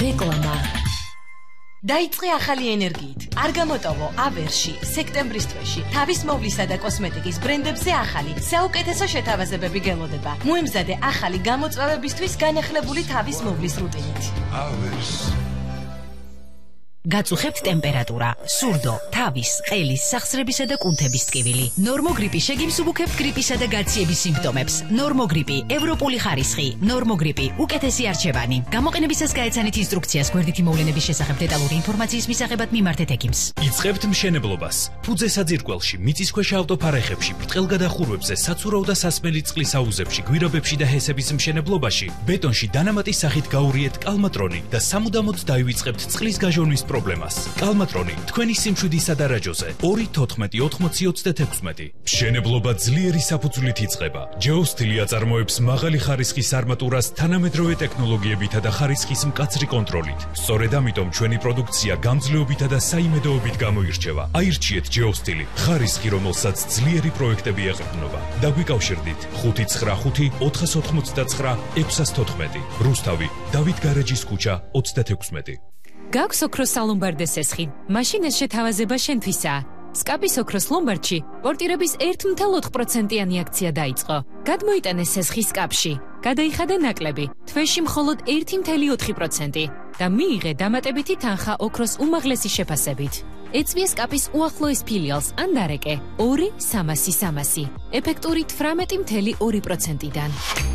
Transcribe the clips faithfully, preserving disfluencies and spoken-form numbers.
რეკლამა დაიწყე ახალი ენერგიით. არ გამოტოვო ავერში, სექტემბრის თვეში თავის მოვლისა და კოსმეტიკის ბრენდებზე ახალი, საუკეთესო შეთავაზებები გელოდება. მოემზადე ახალი გამოწვევებისთვის განახლებული თავის მოვლის რუტინით. ავერს გაწუხებთ ტემპერატურა, სურდო, თავის, ყელის, სახსრებისა და კუნთების ტკივილი. ნორმოგრიპი შეგიმსუბუქებთ გრიპისა და გაციების სიმპტომებს. ნორმოგრიპი, ევროპული ხარისხი, ნორმოგრიპი, უკეთესი არჩევანი. გამოყენებისას გაეცანით ინსტრუქციას გვერდითი მოვლენების შესახებ დეტალური ინფორმაციის მისაღებად მიმართეთ ექიმს. იწყებთ მშენებლობას. ფუძე საძირკველში, მიწისქვეშა ავტოფარეხებში, ბრტყელგადახურვებზე, საცურაო და სასმელი წყლის აუზებში, გვირაბებში და ჰესების მშენებლობაში, ბეტონში დანამატის სახით გაურიეთ კალმატრონი და სამუდამოდ დაივიწყებთ წყლის გაჟონვის პრობლემას. კალმატრონი თქვენი სიმშვიდის სადარაჯოზე ორი თოთხმეტი ოთხმოცი ოცდაექვსი. მშენებლობა ძლიერი საფუძვლით იწყება. ჯეოსტილი აწარმოებს მაღალი ხარისხის არმატურას თანამედროვე ტექნოლოგიებითა და ხარისხის მკაცრი კონტროლით. სწორედ ამიტომ ჩვენი პროდუქცია გამძლეობითა და საიმედოობით გამოირჩევა. აირჩიეთ ჯეოსტილი, ხარისხი, რომელსაც ძლიერი პროექტები ეყრდნობა. დაგვიკავშირდით ხუთი ცხრა ხუთი ოთხას ოთხმოცდაცხრა ექვსას თოთხმეტი. რუსთავი, დავით გარეჯის ქუჩა ოცდაექვსი. გაქვს ოქროს სალომბარდე სესხი, მაშინ ეს შეთავაზება შენთვისაა. სკაპის ოქროს ლომბარდში პორტირების ერთ მცდე ოთხ პროცენტიანი აქცია დაიწყო. გადმოიტანეს სესხის სკაპში, გადაიხადა ნაკლები, თვეში მხოლოდ ერთი მცდე ოთხი პროცენტი და მიიღე დამატებითი თანხა ოქროს უმაღლესი შეფასებით. ეწვია სკაპის უახლოეს ფილიალს ან დარეკე ორი სამასი სამასი, ეფექტური თვრამეტი მცდე ორი პროცენტიდან.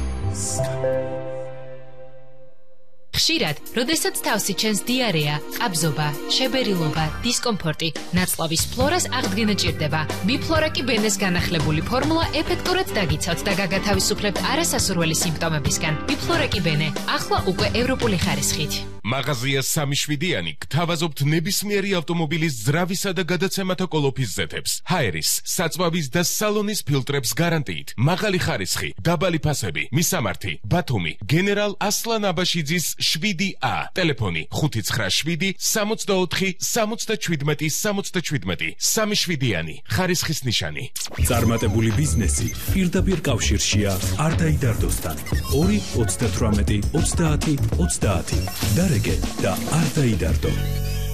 ხშირად, როდესაც თავსი ჩენს დიარეა, ყაბზობა, შებერილობა, დისკომფორტი, ნაწლავის ფლორას აღდგენა ჭირდება. ბიფლორაკი ბენეს განახლებული ფორმულა ეფექტურად დაგიცავთ და გაგათავისუფლებთ არასასურველი სიმპტომებისგან. ბიფლორაკი ბენე, ახლა უკვე ევროპული ხარისხით. მაღაზია სამი შვიდიანი გთავაზობთ ნებისმიერი ავტომობილის ძრავისა და გადაცემათა კოლოფის ზეთებს, ჰაერის, საწვავის და სალონის ფილტრებს გარანტიით. მაღალი ხარისხი, დაბალი ფასები, მისამართი, ბათუმი, გენერალ ასლან აბაშიძის შვიდი ა, ტელეფონი ხუთი ცხრა შვიდი სამოცდაოთხი სამოცდაჩვიდმეტი სამოცდაჩვიდმეტი. სამი შვიდიანი, ხარისხის ნიშანი. წარმატებული ბიზნესი პირდაპირ კავშირშია არ დაიდარდოსთან. ორი ოცდათვრამეტი ოცდაათი ოცდაათი. დარეგე და არ დაიდარდო.